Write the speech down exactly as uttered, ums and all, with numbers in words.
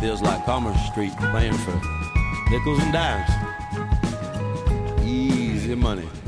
feels like Commerce Street playing for nickels and dimes. Easy money.